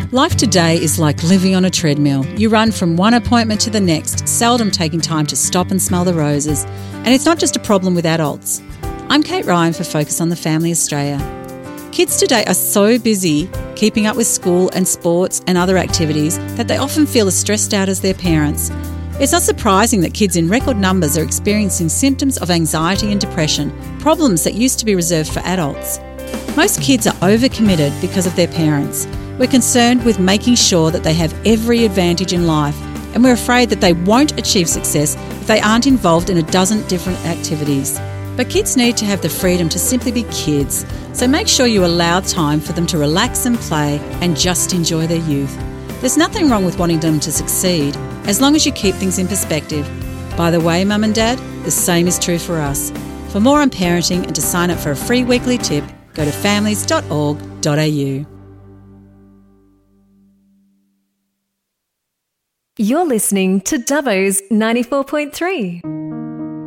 Life today is like living on a treadmill. You run from one appointment to the next, seldom taking time to stop and smell the roses. And it's not just a problem with adults. I'm Kate Ryan for Focus on the Family Australia. Kids today are so busy keeping up with school and sports and other activities that they often feel as stressed out as their parents. It's not surprising that kids in record numbers are experiencing symptoms of anxiety and depression, problems that used to be reserved for adults. Most kids are overcommitted because of their parents. We're concerned with making sure that they have every advantage in life, and we're afraid that they won't achieve success if they aren't involved in a dozen different activities. But kids need to have the freedom to simply be kids, so make sure you allow time for them to relax and play and just enjoy their youth. There's nothing wrong with wanting them to succeed, as long as you keep things in perspective. By the way, Mum and Dad, the same is true for us. For more on parenting and to sign up for a free weekly tip, go to families.org.au. You're listening to Dubbo's 94.3.